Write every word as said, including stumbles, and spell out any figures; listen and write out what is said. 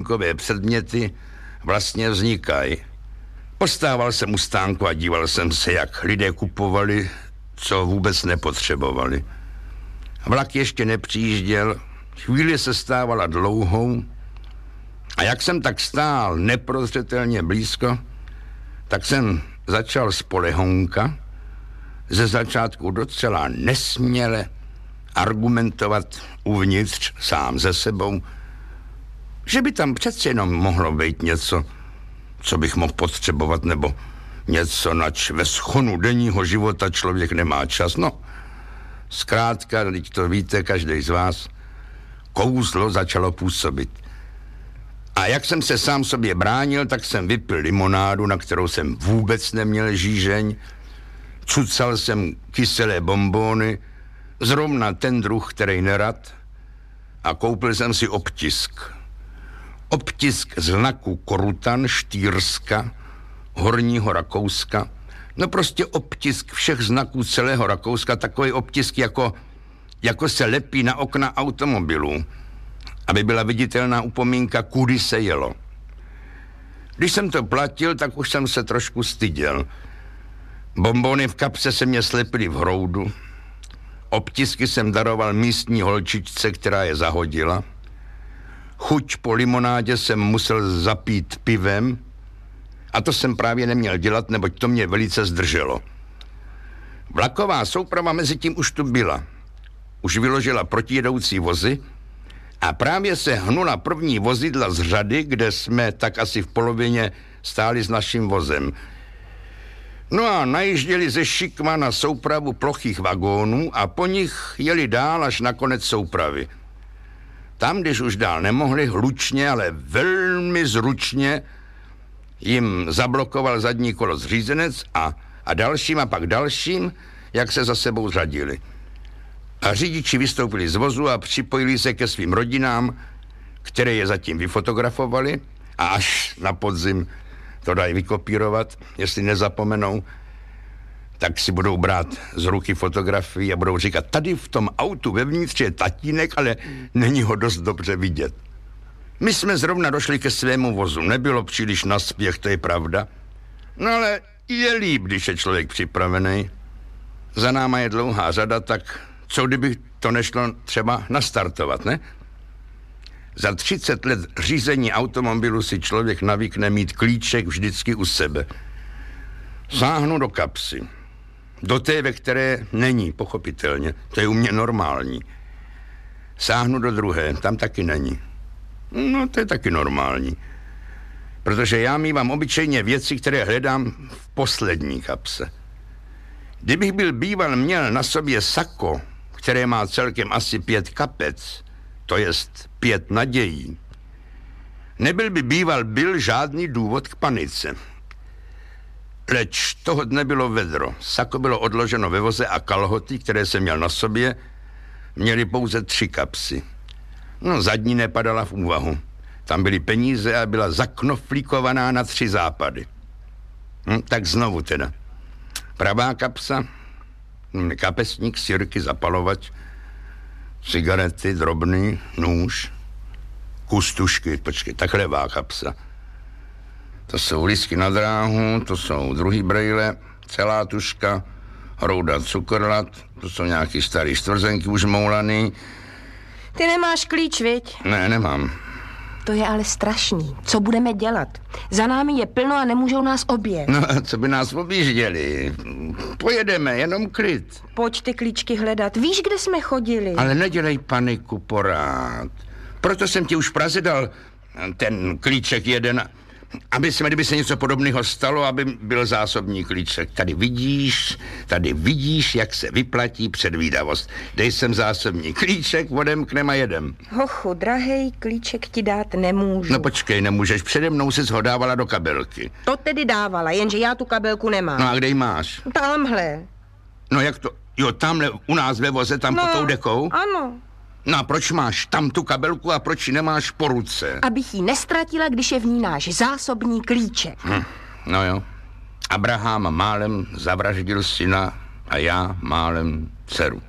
stankové předměty vlastně vznikají. Postával jsem u stánku a díval jsem se, jak lidé kupovali, co vůbec nepotřebovali. Vlak ještě nepřijížděl, chvíli se stávala dlouhou a jak jsem tak stál neprozřetelně blízko, tak jsem začal z polehonka ze začátku docela nesměle argumentovat uvnitř sám ze sebou, že by tam přece jenom mohlo být něco, co bych mohl potřebovat, nebo něco, nač ve schonu denního života člověk nemá čas. No, zkrátka, teď to víte, každý z vás, kouzlo začalo působit. A jak jsem se sám sobě bránil, tak jsem vypil limonádu, na kterou jsem vůbec neměl žížeň, cucal jsem kyselé bonbóny, zrovna ten druh, který nerad, a koupil jsem si obtisk. Obtisk znaku Korutan, Štýrska, Horního Rakouska, no prostě obtisk všech znaků celého Rakouska, takový obtisk, jako, jako se lepí na okna automobilů, aby byla viditelná upomínka, kudy se jelo. Když jsem to platil, tak už jsem se trošku styděl. Bonbony v kapse se mě slepily v hroudu, obtisky jsem daroval místní holčičce, která je zahodila. Chuť po limonádě jsem musel zapít pivem a to jsem právě neměl dělat, neboť to mě velice zdrželo. Vlaková souprava mezi tím už tu byla. Už vyložila protijedoucí vozy a právě se hnula první vozidla z řady, kde jsme tak asi v polovině stáli s naším vozem. No a najížděli ze šikma na soupravu plochých vagónů a po nich jeli dál až na konec soupravy. Tam, když už dál nemohli, hlučně, ale velmi zručně jim zablokoval zadní kolo zřízenec a, a dalším a pak dalším, jak se za sebou řadili. A řidiči vystoupili z vozu a připojili se ke svým rodinám, které je zatím vyfotografovali a až na podzim to dají vykopírovat, jestli nezapomenou, tak si budou brát z ruky fotografii a budou říkat, tady v tom autu vevnitř je tatínek, ale není ho dost dobře vidět. My jsme zrovna došli ke svému vozu, nebylo příliš na spěch, to je pravda, no ale je líp, když je člověk připravený. Za náma je dlouhá řada, tak co kdyby to nešlo třeba nastartovat, ne? Za třicet let řízení automobilu si člověk navykne mít klíček vždycky u sebe. Sáhnu do kapsy. Do té, ve které není, pochopitelně. To je u mě normální. Sáhnu do druhé, tam taky není. No, to je taky normální. Protože já mívám obyčejně věci, které hledám v poslední kapse. Kdybych byl býval měl na sobě sako, které má celkem asi pět kapec, to jest pět nadějí, nebyl by býval byl žádný důvod k panice. Leč toho dne bylo vedro. Sako bylo odloženo ve voze a kalhoty, které jsem měl na sobě, měly pouze tři kapsy. No, zadní nepadala v úvahu. Tam byly peníze a byla zaknoflíkovaná na tři západy. Hm, tak znovu teda. Pravá kapsa, kapesník, sirky, zapalovač, cigarety, drobný, nůž, kus tušky, počkej, takhle levá kapsa. To jsou lístky na dráhu, to jsou druhý brejle, celá tuška, hrouda cukrlat, to jsou nějaký starý stvrzenky už moulaný. Ty nemáš klíč, viď? Ne, nemám. To je ale strašný. Co budeme dělat? Za námi je plno a nemůžou nás objet. No, co by nás objížděli? Pojedeme, jenom klid. Pojď ty klíčky hledat. Víš, kde jsme chodili? Ale nedělej paniku porád. Proto jsem ti už v Praze dal ten klíček jeden, aby se, kdyby se něco podobného stalo, aby byl zásobní klíček. Tady vidíš, tady vidíš, jak se vyplatí předvídavost. Dej sem zásobní klíček, odemknem a jedem. Hochu, drahej, klíček ti dát nemůžu. No počkej, nemůžeš, přede mnou jsi ho dávala do kabelky. To tedy dávala, jenže já tu kabelku nemám. No a kde ji máš? Tamhle. No jak to, jo, tamhle u nás ve voze, tam no, pod tou dekou? Ano. No a proč máš tam tu kabelku a proč ji nemáš po ruce? Abych ji nestratila, když je v ní náš zásobní klíček. Hm, no jo. Abraham málem zavraždil syna a já málem dceru.